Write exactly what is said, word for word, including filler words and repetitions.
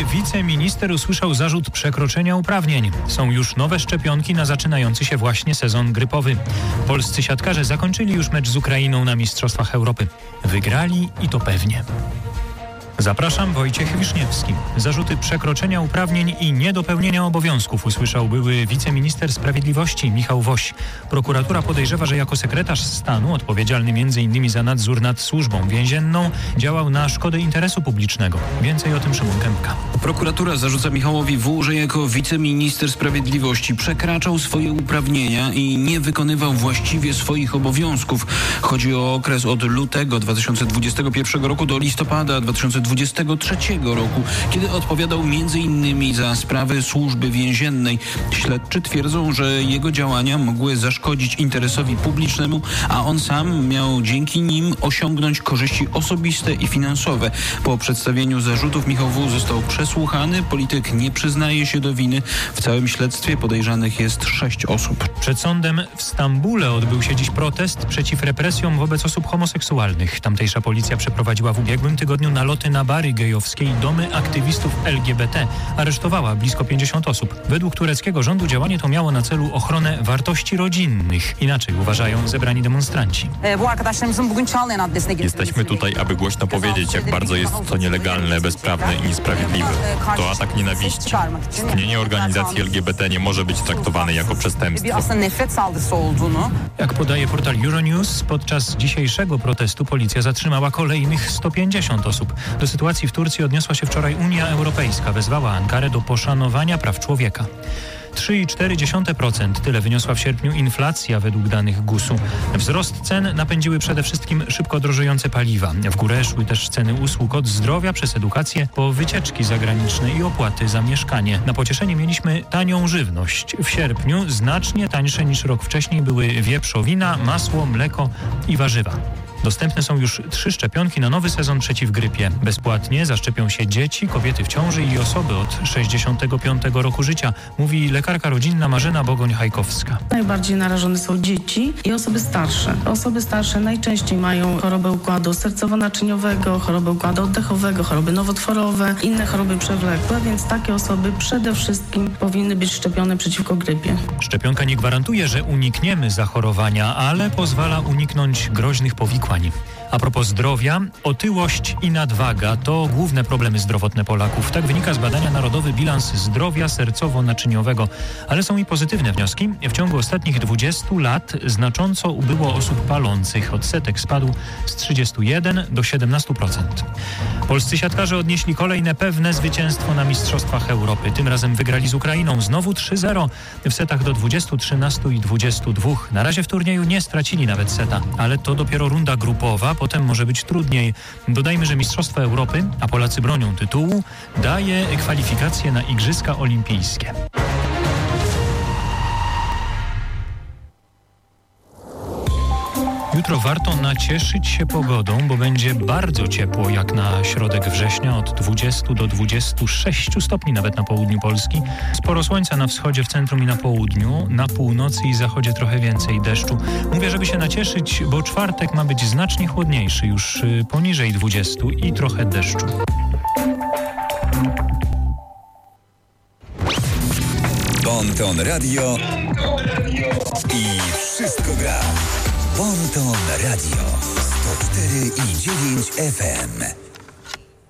były wiceminister usłyszał zarzut przekroczenia uprawnień. Są już nowe szczepionki na zaczynający się właśnie sezon grypowy. Polscy siatkarze zakończyli już mecz z Ukrainą na Mistrzostwach Europy. Wygrali i to pewnie. Zapraszam, Wojciech Wiszniewski. Zarzuty przekroczenia uprawnień i niedopełnienia obowiązków usłyszał były wiceminister sprawiedliwości Michał Woś. Prokuratura podejrzewa, że jako sekretarz stanu odpowiedzialny między innymi za nadzór nad służbą więzienną działał na szkodę interesu publicznego. Więcej o tym Szymon Kępka. Prokuratura zarzuca Michałowi W., że jako wiceminister sprawiedliwości przekraczał swoje uprawnienia i nie wykonywał właściwie swoich obowiązków. Chodzi o okres od lutego dwa tysiące dwudziestego pierwszego roku do listopada dwa tysiące dwudziestego trzeciego roku, kiedy odpowiadał między innymi za sprawy służby więziennej. Śledczy twierdzą, że jego działania mogły zaszkodzić interesowi publicznemu, a on sam miał dzięki nim osiągnąć korzyści osobiste i finansowe. Po przedstawieniu zarzutów Michał W. został przesłuchany. Polityk nie przyznaje się do winy. W całym śledztwie podejrzanych jest sześć osób. Przed sądem w Stambule odbył się dziś protest przeciw represjom wobec osób homoseksualnych. Tamtejsza policja przeprowadziła w ubiegłym tygodniu naloty na bary gejowskie i domy aktywistów L G B T. Aresztowała blisko pięćdziesiąt osób. Według tureckiego rządu działanie to miało na celu ochronę wartości rodzinnych. Inaczej uważają zebrani demonstranci. Jesteśmy tutaj, aby głośno powiedzieć, jak bardzo jest to nielegalne, bezprawne i niesprawiedliwe. To atak nienawiści. Istnienie organizacji L G B T nie może być traktowane jako przestępstwo. Jak podaje portal Euronews, podczas dzisiejszego protestu policja zatrzymała kolejnych sto pięćdziesiąt osób. Do sytuacji w Turcji odniosła się wczoraj Unia Europejska. Wezwała Ankarę do poszanowania praw człowieka. trzy i cztery dziesiąte procent tyle wyniosła w sierpniu inflacja według danych gusu. Wzrost cen napędziły przede wszystkim szybko drożejące paliwa. W górę szły też ceny usług od zdrowia przez edukację po wycieczki zagraniczne i opłaty za mieszkanie. Na pocieszenie mieliśmy tanią żywność. W sierpniu znacznie tańsze niż rok wcześniej były wieprzowina, masło, mleko i warzywa. Dostępne są już trzy szczepionki na nowy sezon przeciw grypie. Bezpłatnie zaszczepią się dzieci, kobiety w ciąży i osoby od sześćdziesiątego piątego roku życia, mówi lekarka rodzinna Marzena Bogoń-Hajkowska. Najbardziej narażone są dzieci i osoby starsze. Osoby starsze najczęściej mają chorobę układu sercowo-naczyniowego, chorobę układu oddechowego, choroby nowotworowe, inne choroby przewlekłe, więc takie osoby przede wszystkim powinny być szczepione przeciwko grypie. Szczepionka nie gwarantuje, że unikniemy zachorowania, ale pozwala uniknąć groźnych powikłań. A propos zdrowia, otyłość i nadwaga to główne problemy zdrowotne Polaków. Tak wynika z badania Narodowy Bilans Zdrowia Sercowo-Naczyniowego. Ale są i pozytywne wnioski. W ciągu ostatnich dwudziestu lat znacząco ubyło osób palących. Odsetek spadł z trzydziestu jeden do siedemnastu procent. Polscy siatkarze odnieśli kolejne pewne zwycięstwo na Mistrzostwach Europy. Tym razem wygrali z Ukrainą znowu trzy zero w setach do dwudziestu, trzynastu i dwudziestu dwóch. Na razie w turnieju nie stracili nawet seta, ale to dopiero runda grupowa. Potem może być trudniej. Dodajmy, że Mistrzostwa Europy, a Polacy bronią tytułu, daje kwalifikacje na Igrzyska Olimpijskie. Jutro warto nacieszyć się pogodą, bo będzie bardzo ciepło jak na środek września, od dwudziestu do dwudziestu sześciu stopni nawet na południu Polski. Sporo słońca na wschodzie, w centrum i na południu, na północy i zachodzie trochę więcej deszczu. Mówię, żeby się nacieszyć, bo czwartek ma być znacznie chłodniejszy, już poniżej dwudziestu i trochę deszczu. Bonton Radio i wszystko gra. Bonton Radio sto cztery i dziewięć F M.